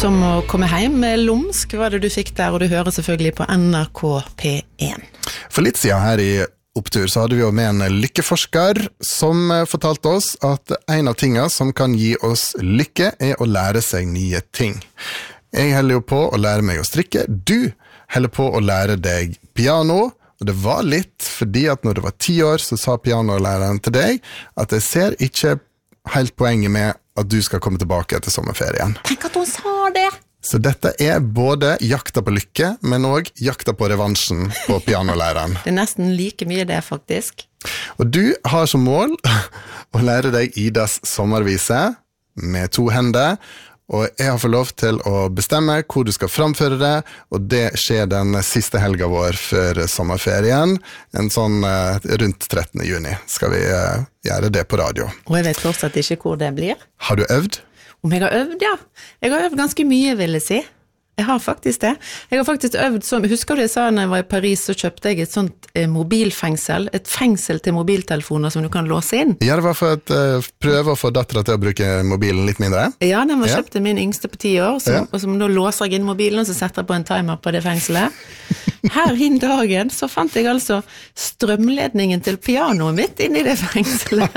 som å komme hjem med Lumsk, var det du fikk der, og du hører selvfølgelig på NRK P1. For litt siden her i Opptur så hadde vi jo med en lykkeforsker som fortalte oss at en av tingene som kan gi oss lykke er å lære seg nye ting. Jeg holder jo på å lære meg å strikke, du holder på å lære deg piano, og det var litt fordi at når du var 10 år så sa pianolæreren til deg at jeg ser ikke helt poenget med at du skal komme tilbake etter sommerferien. Tenk at hun sa det! Så dette er både jakta på lykke, men også jakta på revansjen på pianolæreren. Det er nesten like mye det, faktisk. Og du har som mål å lære deg Idas sommervise med 2 hender, og jeg har fått lov til å bestemme hvor du skal framføre det, og det skjer den siste helga vår før sommerferien, en sånn rundt 13. juni skal vi gjøre det på radio. Og jeg vet fortsatt ikke hvor det blir. Har du øvd? Om jeg har øvd, ja. Jeg har øvd ganske mye, vil jeg si. Jeg har faktisk det. Jeg har faktisk øvd som, husker du jeg sa når jeg var i Paris, så kjøpte jeg et sånt mobilfengsel, et fengsel til mobiltelefoner som du kan låse inn. Ja, det var for å prøve å få datteren til å bruke mobilen litt mindre. Ja, den var kjøpt til min yngste på 10 år, og som da låser jeg inn mobilen, og så setter jeg på en timer på det fengselet. Her hin dagen så fant jeg altså strømledningen til pianoet mitt inn i det fengselet.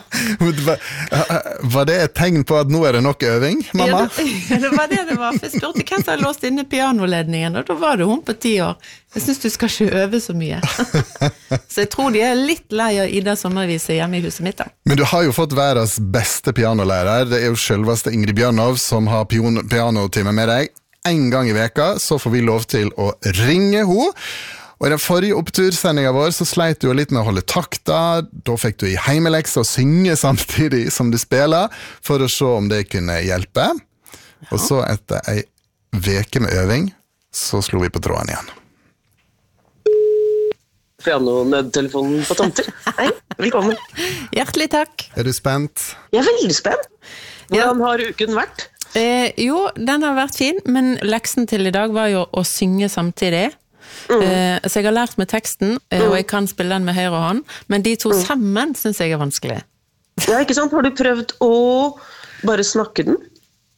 Var det et tegn på at nå er det nok øving, mamma? Ja, det var det det var. Jeg spurte hvem som hadde låst inne pianoledningen, og da var det hun på 10 år. Jeg synes du skal ikke øve så mye. Så jeg tror de er litt lei av Ida sommervise hjemme i huset mitt da. Men du har jo fått verdens beste pianolærer. Det er jo selveste Ingrid Bjørnov som har pianotime med deg. En gang i veka så får vi lov til å ringe henne. Og i den forrige opptursendingen vår så sleit du jo litt med å holde takta. Da fikk du i heimelekse å synge samtidig som du spiller, for å se om det kunne hjelpe. Ja. Og så etter en veke med øving, så slo vi på tråden igjen. Piano-nødtelefonen på tomter. Hei, velkommen. Hjertelig takk. Er du spent? Jeg er veldig spent. Hvordan har uken vært? Jo, den har vært fin, men leksen til i dag var jo å synge samtidig. Så jeg har lært meg teksten, og jeg kan spille den med høyre hånd, men de to sammen synes jeg er vanskelig. Ja, ikke sant? Har du prøvd å bare snakke den?